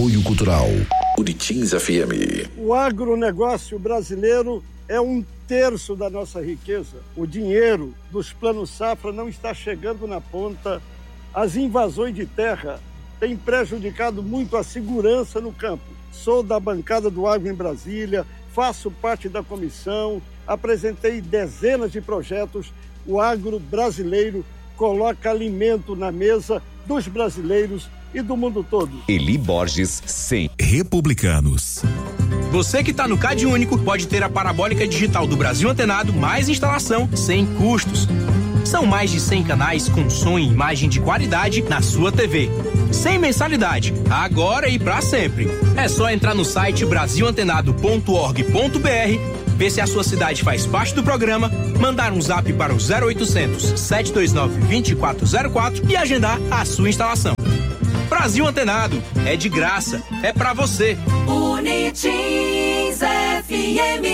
Apoio Cultural Unitins FM. O agronegócio brasileiro é 1/3 da nossa riqueza. O dinheiro dos planos safra não está chegando na ponta. As invasões de terra têm prejudicado muito a segurança no campo. Sou da bancada do Agro em Brasília, faço parte da comissão, apresentei dezenas de projetos. O agro brasileiro coloca alimento na mesa dos brasileiros e do mundo todo. Eli Borges, 100. Republicanos. Você que está no Cade Único pode ter a parabólica digital do Brasil Antenado mais instalação sem custos. São mais de 100 canais com som e imagem de qualidade na sua TV. Sem mensalidade, agora e para sempre. É só entrar no site brasilantenado.org.br, ver se a sua cidade faz parte do programa, mandar um zap para o 0800 729 2404 e agendar a sua instalação. Brasil Antenado, é de graça, é pra você. Unitins FM.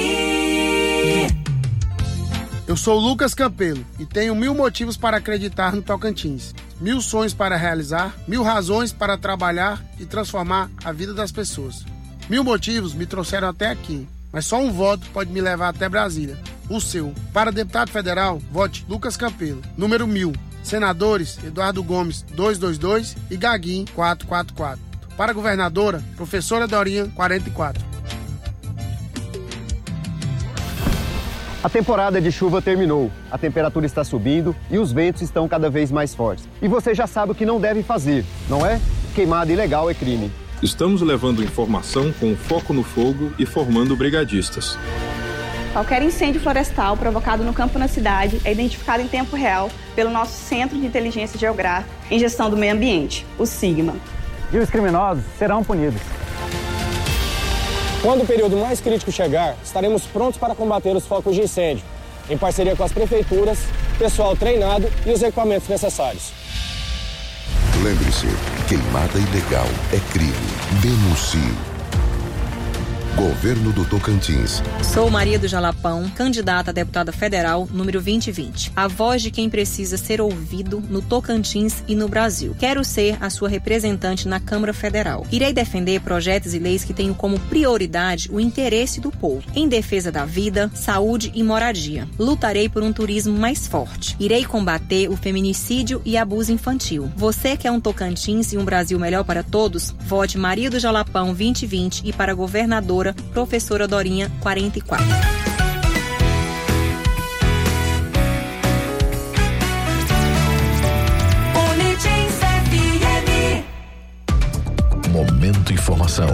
Eu sou o Lucas Campelo e tenho 1000 motivos para acreditar no Tocantins. 1000 sonhos para realizar, 1000 razões para trabalhar e transformar a vida das pessoas. 1000 motivos me trouxeram até aqui, mas só um voto pode me levar até Brasília, o seu. Para deputado federal, vote Lucas Campelo, número 1000. Senadores, Eduardo Gomes, 222 e Gaguinho, 444. Para governadora, professora Dorinha, 44. A temporada de chuva terminou, a temperatura está subindo e os ventos estão cada vez mais fortes. E você já sabe o que não deve fazer, não é? Queimada ilegal é crime. Estamos levando informação com foco no fogo e formando brigadistas. Qualquer incêndio florestal provocado no campo ou na cidade é identificado em tempo real pelo nosso Centro de Inteligência Geográfica em Gestão do Meio Ambiente, o SIGMA. E os criminosos serão punidos. Quando o período mais crítico chegar, estaremos prontos para combater os focos de incêndio, em parceria com as prefeituras, pessoal treinado e os equipamentos necessários. Lembre-se, queimada ilegal é crime. Denuncie. Governo do Tocantins. Sou Maria do Jalapão, candidata a deputada federal número 2020. A voz de quem precisa ser ouvido no Tocantins e no Brasil. Quero ser a sua representante na Câmara Federal. Irei defender projetos e leis que tenham como prioridade o interesse do povo, em defesa da vida, saúde e moradia. Lutarei por um turismo mais forte. Irei combater o feminicídio e abuso infantil. Você quer um Tocantins e um Brasil melhor para todos? Vote Maria do Jalapão 2020 e para governadora professora Dorinha, 44. Momento Informação.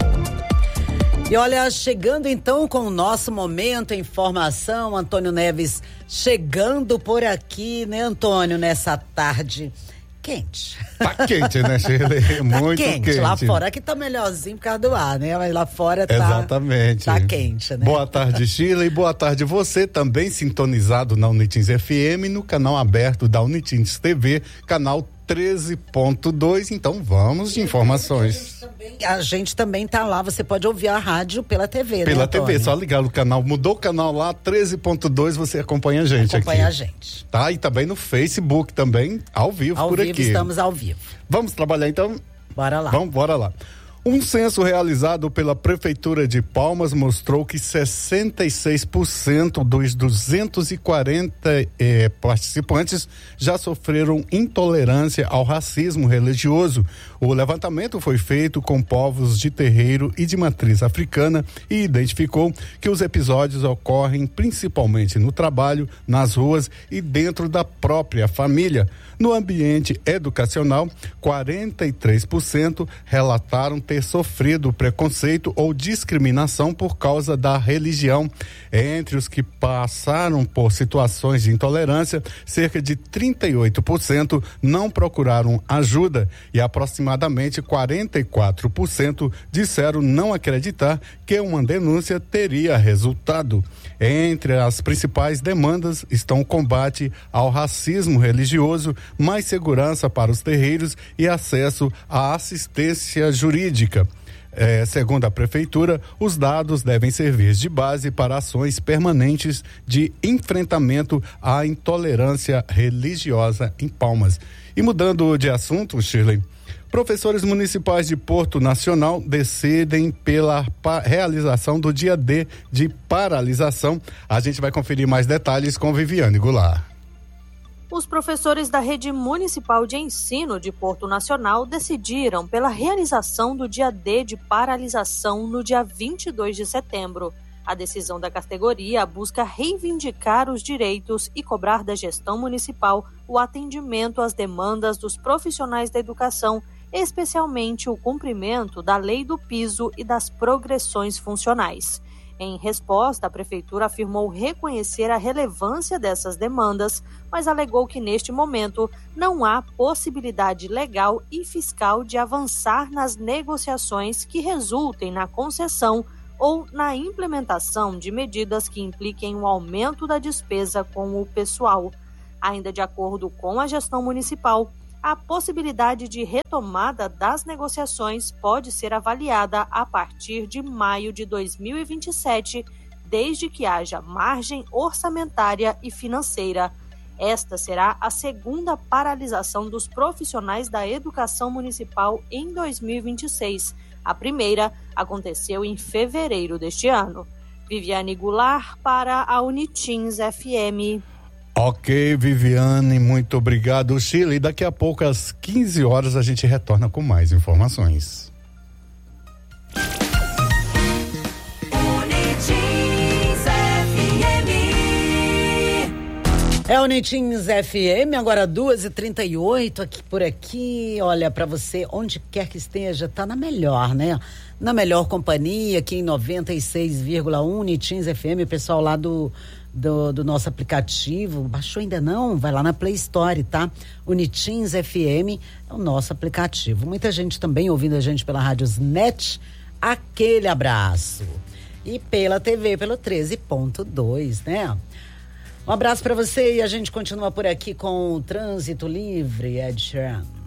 E olha, chegando então com o nosso Momento Informação, Antônio Neves chegando por aqui, né, Antônio, nessa tarde quente. Tá quente, né, Shirley? Muito quente. Lá fora aqui tá melhorzinho por causa do ar, né? Mas lá fora tá... Exatamente. Tá quente, né? Boa tarde, Shirley. Boa tarde você, também sintonizado na Unitins FM, no canal aberto da Unitins TV, canal 13.2, então vamos de informações. A gente também tá lá, você pode ouvir a rádio pela TV, pela né, TV, só ligar o canal, mudou o canal lá, 13.2, você acompanha a gente aqui. Acompanha a gente. Tá, e também no Facebook também, ao vivo por aqui. Ao vivo, estamos ao vivo. Vamos trabalhar então? Bora lá. Bora lá. Um censo realizado pela Prefeitura de Palmas mostrou que 66% dos 240 participantes já sofreram intolerância ao racismo religioso. O levantamento foi feito com povos de terreiro e de matriz africana e identificou que os episódios ocorrem principalmente no trabalho, nas ruas e dentro da própria família. No ambiente educacional, 43% relataram ter sofrido preconceito ou discriminação por causa da religião. Entre os que passaram por situações de intolerância, cerca de 38% não procuraram ajuda e aproximadamente 44% disseram não acreditar que uma denúncia teria resultado. Entre as principais demandas estão o combate ao racismo religioso, mais segurança para os terreiros e acesso à assistência jurídica. Segundo a Prefeitura, os dados devem servir de base para ações permanentes de enfrentamento à intolerância religiosa em Palmas. E mudando de assunto, Shirley, Professores municipais de Porto Nacional decidem pela realização do dia D de paralisação. A gente vai conferir mais detalhes com Viviane Goulart. Os professores da Rede Municipal de Ensino de Porto Nacional decidiram pela realização do dia D de paralisação no dia 22 de setembro. A decisão da categoria busca reivindicar os direitos e cobrar da gestão municipal o atendimento às demandas dos profissionais da educação, especialmente o cumprimento da lei do piso e das progressões funcionais. Em resposta, a Prefeitura afirmou reconhecer a relevância dessas demandas, mas alegou que neste momento não há possibilidade legal e fiscal de avançar nas negociações que resultem na concessão ou na implementação de medidas que impliquem o aumento da despesa com o pessoal. Ainda de acordo com a gestão municipal, a possibilidade de retomada das negociações pode ser avaliada a partir de maio de 2027, desde que haja margem orçamentária e financeira. Esta será a segunda paralisação dos profissionais da educação municipal em 2026. A primeira aconteceu em fevereiro deste ano. Viviane Goulart para a Unitins FM. Ok, Viviane, muito obrigado, Sheila. E daqui a pouco, às 15 horas, a gente retorna com mais informações. Unitins FM. É Unitins FM, agora 2h38, aqui por aqui. Olha, para você, onde quer que esteja, tá na melhor, né? Na melhor companhia, aqui em 96,1 Unitins FM, pessoal lá do nosso aplicativo. Baixou ainda não? Vai lá na Play Store, tá? Unitins FM é o nosso aplicativo. Muita gente também ouvindo a gente pela Rádiosnet. Aquele abraço. E pela TV, pelo 13.2, né? Um abraço para você e a gente continua por aqui com o Trânsito Livre, Ed Sheeran.